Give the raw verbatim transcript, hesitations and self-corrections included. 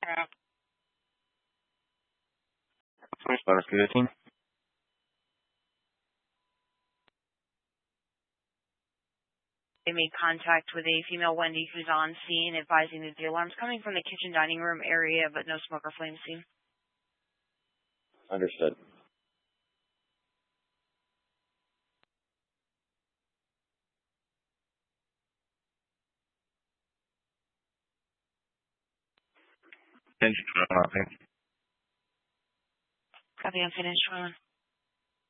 Rescue team. They made contact with a female Wendy who's on scene, advising that the alarm's coming from the kitchen dining room area, but no smoke or flame seen. Understood. Attention, Copy, I'm finished, Ron.